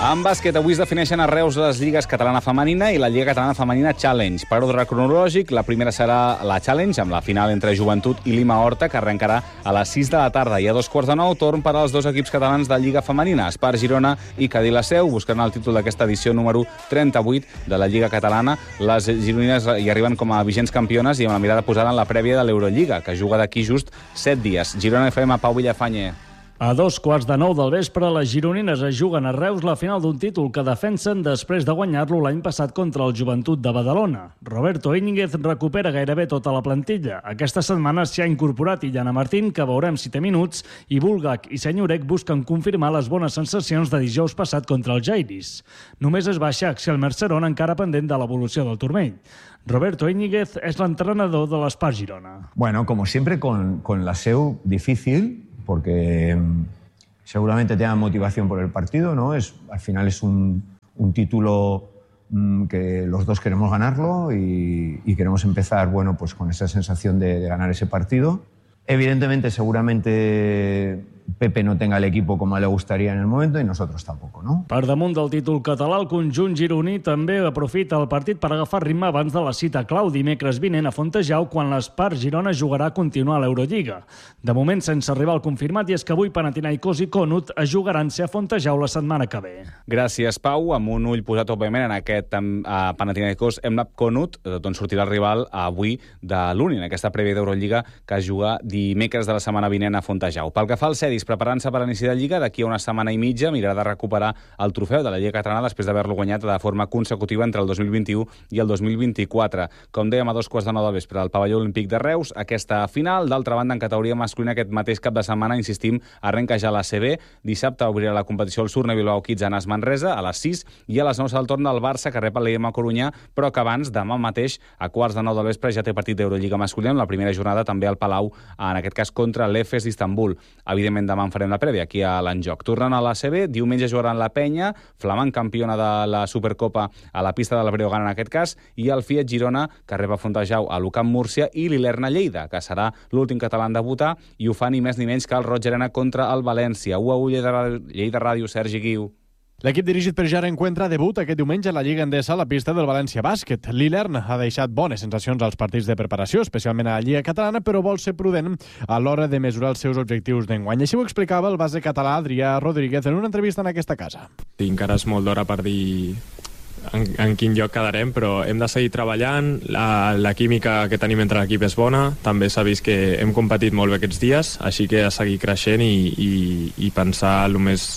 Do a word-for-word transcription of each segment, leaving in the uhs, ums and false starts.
En bàsquet, avui es defineixen a Reus les lligues catalana femenina i la Lliga Catalana Femenina Challenge. Per ordre cronològic, la primera serà la Challenge, amb la final entre Joventut i Lima Horta, que arrencarà a les sis de la tarda. I a dos quarts de nou, torn per als dos equips catalans de Lliga Femenina, Espar Girona i Cadí la Seu, buscant el títol d'aquesta edició número trenta-vuit de la Lliga Catalana. Les gironines hi arriben com a vigents campiones i amb la mirada posada en la prèvia de l'Eurolliga, que juga d'aquí just set dies. Girona F M, Pau Villafañe. A dos quarts de nou del vespre, les gironines es juguen a Reus la final d'un títol que defensen després de guanyar-lo l'any passat contra el Joventut de Badalona. Roberto Íñiguez recupera gairebé tota la plantilla. Aquesta setmana s'hi ha incorporat Illana Martín, que veurem si té minuts, i Bulgak i Senyorek busquen confirmar les bones sensacions de dijous passat contra el Jairis. Només es baixa Axel Mercerón, encara pendent de l'evolució del turmell. Roberto Íñiguez es l'entrenador de l'Espar Girona. Bueno, como siempre, con, con la Seu difícil, porque seguramente tengan motivación por el partido, ¿no? Es, al final es un, un título mmm, que los dos queremos ganarlo y, y queremos empezar, bueno, pues con esa sensación de, de ganar ese partido. Evidentemente, seguramente Pepe no tenga el equipo como le gustaría en el momento y nosotros tampoco, ¿no? Per damunt del títol català, el conjunt gironí també aprofita el partit per agafar ritme abans de la cita clau dimecres vinent a Fontejau, quan l'Espar Girona jugarà a continuar a l'Eurolliga. De moment, sense arribar al confirmat, i és que avui Panathinaikos i Konut es jugaran-se a Fontejau la setmana que ve. Gràcies, Pau. Amb un ull posat, òbviament, en aquest uh, Panathinaikos Emnap Konut, d'on sortirà el rival avui de l'Uni, en aquesta prèvia d'Eurolliga que es juga dimecres de la setmana vinent a Fontejau. Pel que fa al Cedis, preparant-se per a l'inici de Lliga, d'aquí a una setmana i mitja mirarà de recuperar el trofeu de la Lliga Catalana després d'haver-lo guanyat de forma consecutiva entre el dos mil vint-i-u i el dos mil vint-i-quatre. Com dèiem, a dos quarts de nou del vespre al Pavelló Olímpic de Reus, aquesta final. D'altra banda, en categoria masculina, aquest mateix cap de setmana, insistim, arrenca ja la C B. Dissabte obrirà la competició el Surne Bilbao Kids a Nas Manresa a les sis i a les nou serà el torn del Barça, que rep el l'E M A Corunyà, però que abans, demà mateix, a quarts de nou del vespre, ja té partit d'Eurolliga masculina, en la primera jornada també al Palau, en aquest cas contra l'Efes d'Istanbul. Evidentment, demà en farem la prèvia aquí a l'Enjoc. Tornant a la C B, diumenge jugaran la Penya, flamant campiona de la Supercopa a la pista de la Breogana en aquest cas, i el Fiat Girona, que rep a Fontejau a l'Ucamp Múrcia, i l'Ilerna Lleida, que serà l'últim català en debutar, i ho fa ni més ni menys que el Roig Arena contra el València. u a u Lleida Ràdio, Sergi Guiu. L'equip dirigit per Jara Encuentra debut aquest diumenge a la Lliga Endesa a la pista del València Bàsquet. L'Ilern ha deixat bones sensacions als partits de preparació, especialment a la Lliga Catalana, però vol ser prudent a l'hora de mesurar els seus objectius d'enguany. Així ho explicava el base català Adrià Rodríguez en una entrevista en aquesta casa. Sí, encara és molt d'hora per dir en, en quin lloc quedarem, però hem de seguir treballant. La, la química que tenim entre l'equip és bona. També s'ha vist que hem competit molt bé aquests dies, així que a seguir creixent i, i, i pensar el més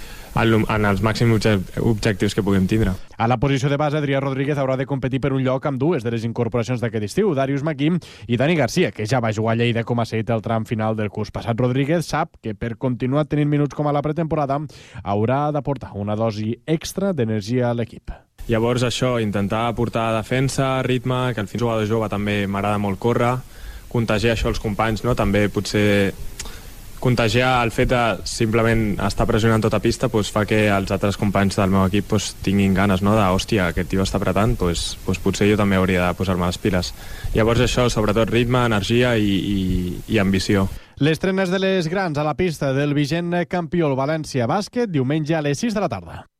en els màxims objectius que puguem tindre. A la posició de base, Adrià Rodríguez haurà de competir per un lloc amb dues de les incorporacions d'aquest estiu, Darius Maquim i Dani Garcia, que ja va jugar a Lleida com a cedit al tram final del curs passat. Rodríguez sap que per continuar tenint minuts com a la pretemporada haurà d'aportar una dosi extra d'energia a l'equip. Llavors això, intentar aportar defensa, ritme, que al final jugador jove també m'agrada molt córrer, contagiar això als companys, no? També potser contagiar el fet de simplement estar pressionant tota pista doncs fa que els altres companys del meu equip doncs, tinguin ganes, no? de, hòstia, aquest tio està apretant, doncs, doncs potser jo també hauria de posar-me les piles. Llavors això, sobretot ritme, energia i, i, i ambició. Les trenes de les grans a la pista del vigent campió el València Bàsquet, diumenge a les sis de la tarda.